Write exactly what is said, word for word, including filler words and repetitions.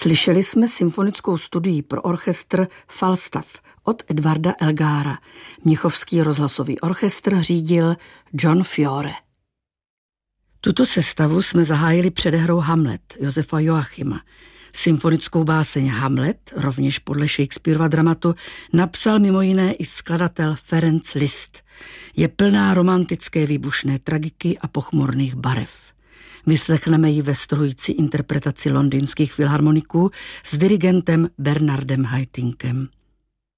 Slyšeli jsme symfonickou studii pro orchestr Falstaff od Edvarda Elgára. Mnichovský rozhlasový orchestr řídil John Fiore. Tuto sestavu jsme zahájili předehrou Hamlet Josefa Joachima. Symfonickou báseň Hamlet, rovněž podle Shakespearova dramatu, napsal mimo jiné i skladatel Ferenc Liszt. Je plná romantické výbušné tragiky a pochmurných barev. Vyslechneme ji ve strohující interpretaci londýnských filharmoniků s dirigentem Bernardem Haitynkem.